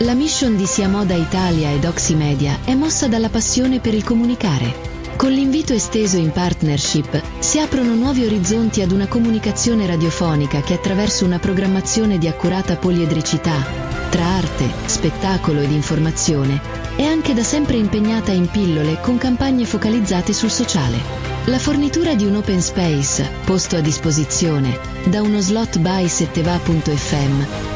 La mission di Sia Moda Italia ed Oximedia è mossa dalla passione per il comunicare. Con l'invito esteso in partnership si aprono nuovi orizzonti ad una comunicazione radiofonica che attraverso una programmazione di accurata poliedricità, tra arte, spettacolo ed informazione, è anche da sempre impegnata in pillole con campagne focalizzate sul sociale. La fornitura di un open space, posto a disposizione, da uno slot by setteva.fm,